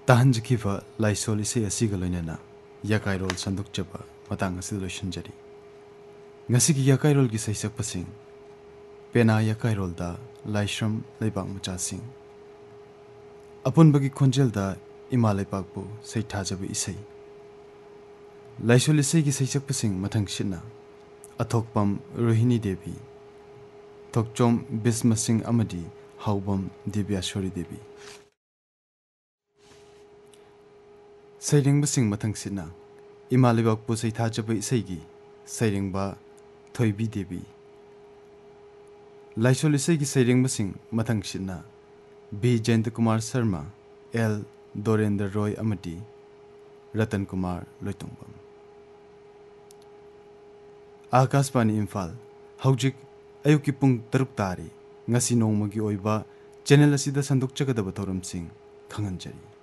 ꯇꯥꯍꯟꯖꯈꯤꯕ ꯂꯥꯏꯁꯣꯜ ꯏꯁꯩ ꯑꯁꯤꯒ ꯂꯣꯏꯅꯅ ꯌꯥꯀꯥꯏꯔꯣꯜ ꯁꯟꯗꯣꯛꯆꯕ ꯃꯇꯥꯡ ꯑꯁꯤꯗ ꯂꯣꯏꯁꯤꯟꯖꯔꯤ꯫ ꯉꯁꯤꯒꯤ ꯌꯥꯀꯥꯏꯔꯣꯜꯒꯤ ꯁꯩꯁꯛꯄꯁꯤꯡ ꯄꯦꯅꯥ ꯌꯥꯀꯥꯏꯔꯣꯜꯗ ꯂꯥꯏꯁ꯭ꯔꯝ ꯂꯩꯕꯥꯛ ꯃꯆꯥꯁꯤꯡ, ꯑꯄꯨꯟꯕꯒꯤ ꯈꯣꯟꯖꯦꯜꯗ ꯏꯃꯥ ꯂꯩꯄꯥꯛꯄꯨ ꯁꯩꯊꯥꯖꯕ ꯏꯁꯩ, ꯂꯥꯏꯁꯣꯜ ꯏꯁꯩꯒꯤ ꯁꯩꯁꯛꯄꯁꯤꯡ ꯃꯊꯪꯁꯤꯠꯅ ꯑꯊꯣꯛꯄꯝ ꯔꯣꯍꯤꯅꯤ ꯗꯦꯕꯤ, ꯊꯣꯛꯆꯣꯝ ꯕꯤꯁꯃ ꯁꯤꯡ ꯑꯃꯗꯤ ꯍꯥꯎꯕꯝ ꯗꯤꯕ꯭ꯌꯥꯁꯣꯔꯤ ꯗꯦꯕꯤ꯫ ꯁꯩꯔꯦꯡꯕꯁꯤꯡ ꯃꯊꯪꯁꯤꯠꯅ ꯏꯃꯥ ꯂꯩꯕꯥꯛꯄꯨ ꯁꯩꯊꯥꯖꯕ ꯏꯁꯩꯒꯤ ꯁꯩꯔꯦꯡꯕ ꯊꯣꯏꯕꯤ ꯗꯦꯕꯤ, ꯂꯥꯏꯁꯣꯜ ꯏꯁꯩꯒꯤ ꯁꯩꯔꯦꯡꯕꯁꯤꯡ ꯃꯊꯪꯁꯤꯠꯅ ꯕꯤ ꯖꯌꯟꯇꯀꯨꯃꯥꯔ ꯁꯔꯃ, ꯑꯦꯜ ꯗꯣꯔꯦꯟꯗ꯭ꯔ ꯔꯣꯏ ꯑꯃꯗꯤ ꯔꯇꯟ ꯀꯨꯃꯥꯔ ꯂꯣꯏꯇꯣꯡꯕꯝ꯫ ꯑꯥꯀꯥꯁꯕꯥꯅꯤ ꯏꯝꯐꯥꯜ ꯍꯧꯖꯤꯛ ꯑꯌꯨꯛꯀꯤ ꯄꯨꯡ 6 ꯇꯥꯔꯦ꯫ ꯉꯁꯤ ꯅꯣꯡꯃꯒꯤ ꯑꯣꯏꯕ ꯆꯦꯅꯦꯜ ꯑꯁꯤꯗ ꯁꯟꯗꯣꯛꯆꯒꯗꯕ ꯊꯧꯔꯝꯁꯤꯡ ꯈꯪꯍꯟꯖꯔꯤ꯫